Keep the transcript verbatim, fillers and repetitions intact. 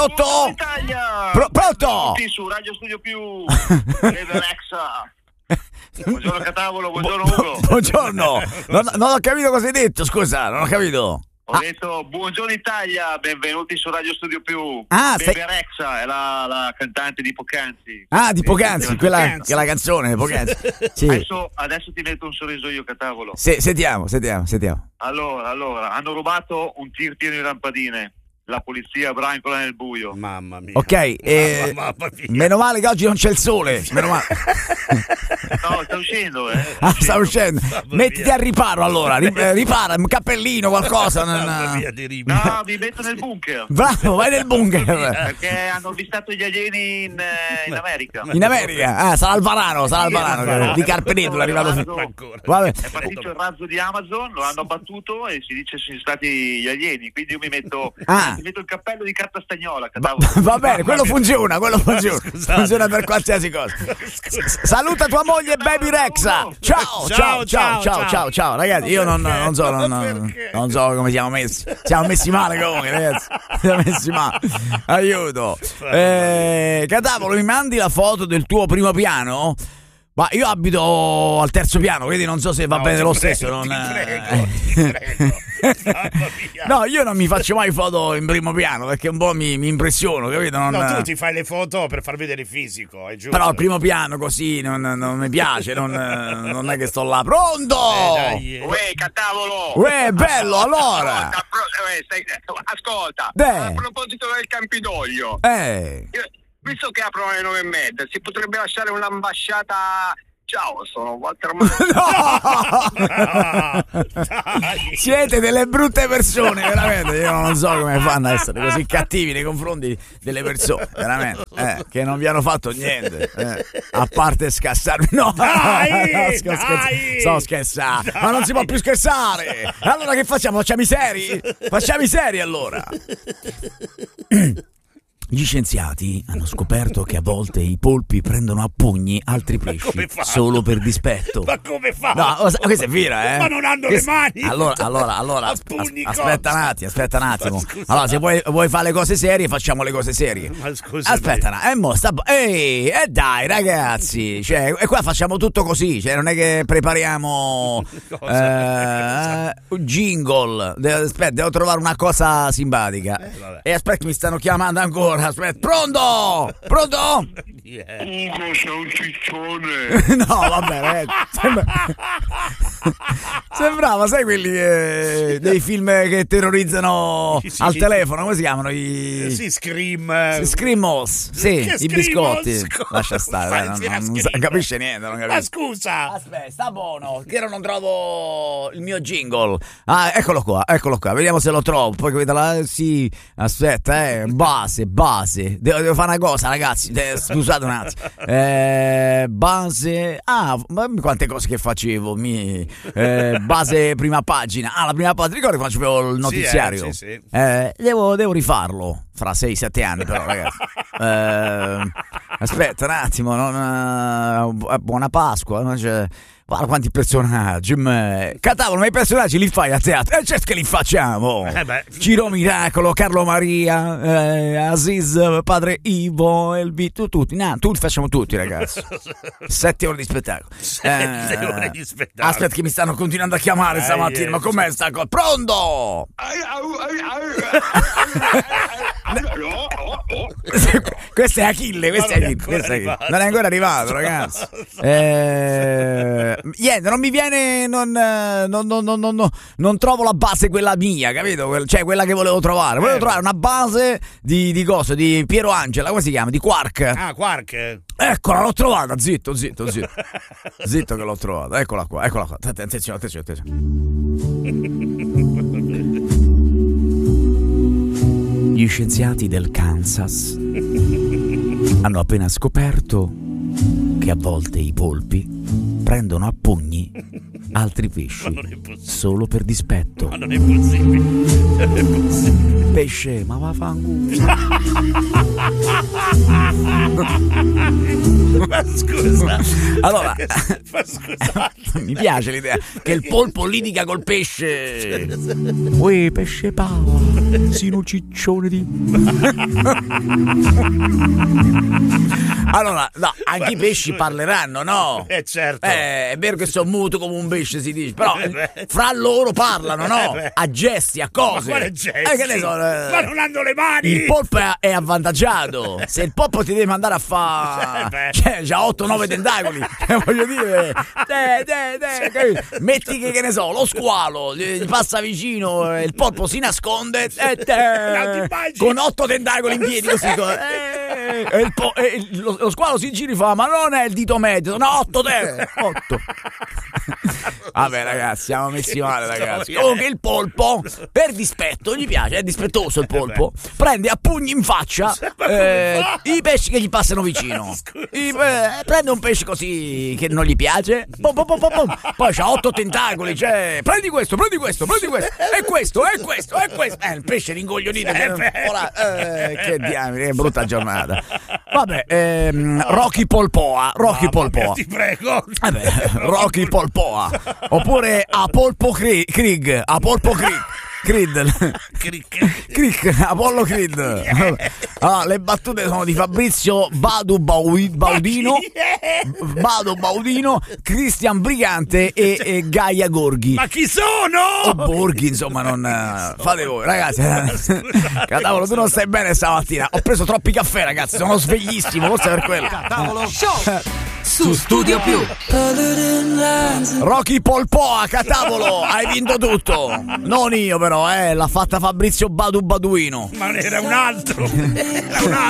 Pronto? Pro- pronto? Tutti su Radio Studio Più. Alexa. Buongiorno Catavolo, buongiorno Ugo. Buongiorno. Non, non ho capito cosa hai detto, scusa, non ho capito. Ho ah. detto buongiorno Italia, benvenuti su Radio Studio Più. Ah, Bebe stai... Rexha è la, la cantante di Poc'anzi. Ah, di Poc'anzi, quella Poc'anzi. Che è la canzone di Poc'anzi. Sì. Adesso, adesso ti metto un sorriso io, Catavolo. Se, sentiamo, sentiamo, sentiamo. Allora, allora, hanno rubato un tir pieno di lampadine. La polizia brancola nel buio. Mamma mia. Ok, eh, mamma, mamma mia. Meno male che oggi non c'è il sole. Meno male. No, sta uscendo, eh. Sta ah, uscendo. sta uscendo. Mettiti al riparo allora. Ripara, un cappellino, qualcosa. No, mi metto nel bunker. Bravo, vai nel bunker. Perché hanno avvistato gli alieni in, in America. In America? Ah, sarà il varano, sarà il varano. Di Carpenedolo è arrivato. Vabbè. È partito il razzo di Amazon, lo hanno abbattuto e si dice sono stati gli alieni. Quindi io mi metto. Ah. Mi metto il cappello di carta stagnola. Va, va bene, quello funziona, quello funziona. Scusate. Funziona per qualsiasi cosa. Scusate. Saluta tua moglie Baby Rexha. Ciao, ciao, ciao, ciao, ciao, ciao, ciao. Ragazzi, io non, non so, non, non so come siamo messi. Siamo messi male comunque, ragazzi. Siamo messi male. Aiuto. Eh, Catavolo, mi mandi la foto del tuo primo piano? Ma io abito al terzo piano, quindi non so se va no, bene lo stesso. Prego, non... ti prego, ti prego. No, io non mi faccio mai foto in primo piano perché un po' mi, mi impressiono, capito? Non... No, tu ti fai le foto per far vedere il fisico, è giusto. Però il primo piano così non, non mi piace, non, non è che sto là. Pronto? Eh, Uè, Catavolo! Uè, bello, allora! Ascolta, pro... stai... Ascolta. Deh. A proposito del Campidoglio. Eh. Io... Visto che aprono alle nove e mezza, si potrebbe lasciare un'ambasciata. Ciao, sono Walter no! Siete delle brutte persone, veramente. Io non so come fanno a essere così cattivi nei confronti delle persone, veramente. Eh, che non vi hanno fatto niente, eh, a parte scassarvi. No, dai, no sto, dai, sto scherzando, ma non si può più scherzare. Allora che facciamo? Facciamo i seri? Facciamo i seri allora. Gli scienziati hanno scoperto che a volte i polpi prendono a pugni altri pesci solo per dispetto. Ma come fa? No, questa è vera, eh? Ma non hanno questa... le mani! Allora, allora, allora, as- aspetta un attimo, aspetta un attimo. Allora, se vuoi, vuoi fare le cose serie, facciamo le cose serie. Ma scusa. Aspetta un attimo, e mo sta... Ehi, e dai, ragazzi, cioè, e qua facciamo tutto così, cioè non è che prepariamo eh, un jingle. De- aspetta, devo trovare una cosa simpatica. Eh, e aspetta, mi stanno chiamando ancora. Aspetta, pronto? Pronto? Yeah. Ugo, sei un ciccione. No, vabbè, sembra... sembrava, sai quelli che... dei film che terrorizzano sì, al sì, telefono, come si chiamano? I... Sì, Scream. Screamos, sì, che i biscotti. Scusa. Lascia stare, non, non, non capisce niente. Non capisce. Ma scusa. Aspetta, sta buono, che io non trovo il mio jingle. Ah, eccolo qua, eccolo qua, vediamo se lo trovo. Poi vedete la... Sì, aspetta, eh, base, base. Devo, devo fare una cosa, ragazzi. Scusate un attimo. Eh, base. Ah, ma quante cose che facevo. Mi, eh, base prima pagina. Ah, la prima pagina. Ricordi quando facevo il notiziario? Sì, eh, sì, sì. Eh, devo, devo rifarlo fra sei sette anni, però, ragazzi. Eh, aspetta un attimo. Non, uh, buona Pasqua. Non c'è. Guarda quanti personaggi, me. Catavolo, ma i personaggi li fai a teatro? E eh, certo che li facciamo. Eh beh. Ciro Miracolo, Carlo Maria, eh, Aziz, Padre Ivo, Elvito, tutti. No, tutti facciamo tutti, ragazzi. Sette ore di spettacolo. Sette eh, ore di spettacolo. Aspetta che mi stanno continuando a chiamare eh, stamattina, eh, ma com'è sta cosa? Pronto? Questo è Achille, questo è Achille. Questo è Achille. Non è ancora arrivato, ragazzi. Eh... niente, non mi viene, non, non, non, non, non, non trovo la base quella mia, capito? Cioè quella che volevo trovare. Volevo eh. trovare una base di, di cosa? Di Piero Angela, come si chiama? Di Quark. Ah, Quark. Eccola, l'ho trovata. Zitto, zitto, zitto. Zitto che l'ho trovata. Eccola qua, eccola qua. Attenzione, attenzione, attenzione. Gli scienziati del Kansas hanno appena scoperto che a volte i polpi prendono a pugni altri pesci solo per dispetto. Ma non è possibile. Non è possibile. Pesce, ma va fanculo. Ma scusa. Allora, Ma scusa. mi piace l'idea che il polpo litiga col pesce. Uè, pesce palla, sino ciccione di. Allora, no, anche i pesci parleranno, no? Eh, certo. Eh, è vero che sono muto come un pesce, si dice, però fra loro parlano, no? A gesti, a cose. Ma quale gesti? Eh, che ne so, eh, Ma non hanno le mani! il polpo è, è avvantaggiato. Se il polpo ti deve mandare a fare, cioè, c'ha otto nove tentacoli. Eh, voglio dire, te, te, te, capito? Metti che, che ne so, lo squalo gli, gli passa vicino, e il polpo si nasconde e te, con otto tentacoli in piedi così. Eh, e il po- e il- lo, lo squalo si gira e fa: ma non è il dito medio, no, otto te, otto. Vabbè, ragazzi, siamo messi male, ragazzi. Comunque il polpo, per dispetto, gli piace, è dispettoso il polpo, prende a pugni in faccia eh, i pesci che gli passano vicino. I, eh, prende un pesce così che non gli piace, pom, pom, pom, pom, pom. Poi c'ha otto tentacoli, cioè prendi questo, prendi questo, prendi questo, e questo, e questo, e questo. Eh, il pesce ringoglionito. Ora, eh, che diamine, che brutta giornata. Vabbè, ehm, Rocky Polpoa, Rocky Polpoa. Ti prego. Vabbè, Rocky Polpoa. Oppure Apollo Creed, Apollo Creed. Creed, Creed, Apollo Creed. Allora, le battute sono di Fabrizio Badu Baui- Baudino, Bado Baudino, Cristian Brigante e, e Gaia Gorghi. Ma chi sono? O Borghi, insomma, non fate voi, ragazzi. Catavolo, tu non stai bene stamattina. Ho preso troppi caffè, ragazzi, sono sveglissimo, forse per quello. Catavolo Show su Studio Più. Rocky Polpoa, catavolo, hai vinto tutto. Non io però, eh, l'ha fatta Fabrizio Badu Baduino. Ma era un altro. Era un altro.